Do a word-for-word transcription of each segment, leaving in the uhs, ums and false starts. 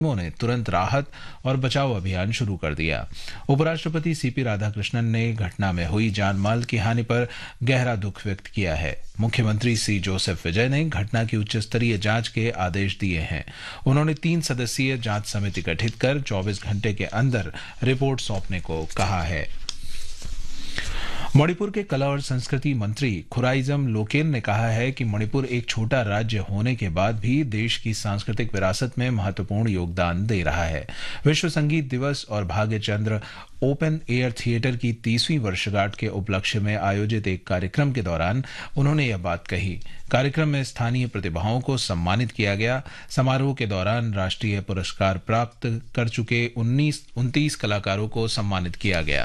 ने तुरंत राहत और बचाव अभियान शुरू कर दिया। उपराष्ट्रपति सीपी राधाकृष्णन ने घटना में हुई जानमाल की हानि पर गहरा दुख व्यक्त किया है। मुख्यमंत्री सी जोसेफ विजय ने घटना की उच्च स्तरीय जांच के आदेश दिए हैं। उन्होंने तीन सदस्यीय जांच समिति गठित कर चौबीस घंटे के अंदर रिपोर्ट सौंपने को कहा है। मणिपुर के कला और संस्कृति मंत्री खुराइजम लोकेन ने कहा है कि मणिपुर एक छोटा राज्य होने के बाद भी देश की सांस्कृतिक विरासत में महत्वपूर्ण योगदान दे रहा है। विश्व संगीत दिवस और भाग्य चंद्र ओपन एयर थिएटर की तीसवीं वर्षगांठ के उपलक्ष्य में आयोजित एक कार्यक्रम के दौरान उन्होंने यह बात कही। कार्यक्रम में स्थानीय प्रतिभाओं को सम्मानित किया गया। समारोह के दौरान राष्ट्रीय पुरस्कार प्राप्त कर चुके उन्नीस उनतीस कलाकारों को सम्मानित किया गया।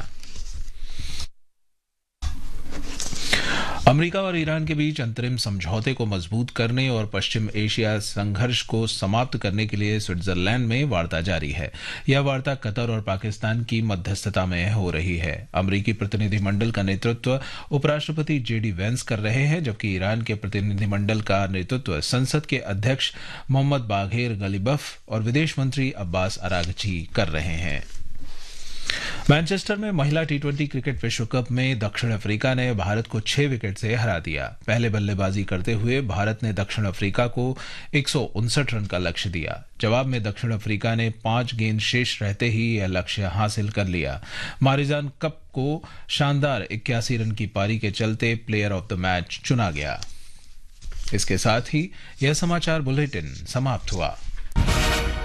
अमेरिका और ईरान के बीच अंतरिम समझौते को मजबूत करने और पश्चिम एशिया संघर्ष को समाप्त करने के लिए स्विट्जरलैंड में वार्ता जारी है। यह वार्ता कतर और पाकिस्तान की मध्यस्थता में हो रही है। अमेरिकी प्रतिनिधिमंडल का नेतृत्व उपराष्ट्रपति जेडी वेंस कर रहे हैं, जबकि ईरान के प्रतिनिधिमंडल का नेतृत्व संसद के अध्यक्ष मोहम्मद बाघेर गलीबफ और विदेश मंत्री अब्बास अरागची कर रहे हैं। मैनचेस्टर में महिला टी ट्वेंटी क्रिकेट विश्व कप में दक्षिण अफ्रीका ने भारत को छह विकेट से हरा दिया। पहले बल्लेबाजी करते हुए भारत ने दक्षिण अफ्रीका को एक सौ उनसठ रन का लक्ष्य दिया। जवाब में दक्षिण अफ्रीका ने पांच गेंद शेष रहते ही यह लक्ष्य हासिल कर लिया। मारिजान कप को शानदार इक्यासी रन की पारी के चलते प्लेयर ऑफ द मैच चुना गया। इसके साथ ही यह समाचार बुलेटिन समाप्त हुआ।